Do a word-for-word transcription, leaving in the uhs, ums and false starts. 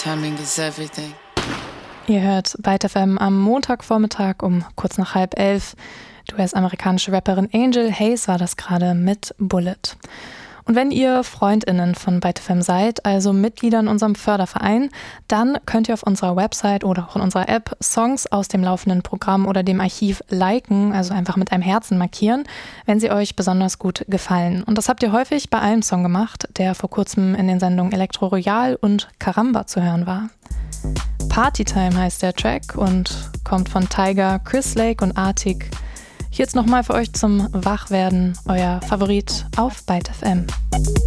Timing is everything. Ihr hört Byte F M am Montagvormittag um kurz nach halb elf. Die U S-amerikanische Rapperin Angel Haze war das gerade mit Bullet. Und wenn ihr FreundInnen von Byte F M seid, also Mitglieder in unserem Förderverein, dann könnt ihr auf unserer Website oder auch in unserer App Songs aus dem laufenden Programm oder dem Archiv liken, also einfach mit einem Herzen markieren, wenn sie euch besonders gut gefallen. Und das habt ihr häufig bei einem Song gemacht, der vor kurzem in den Sendungen Elektro Royal und Karamba zu hören war. Partytime heißt der Track und kommt von Tyga, Chris Lake und Artik. Hier jetzt nochmal für euch zum Wachwerden, euer Favorit auf Byte F M.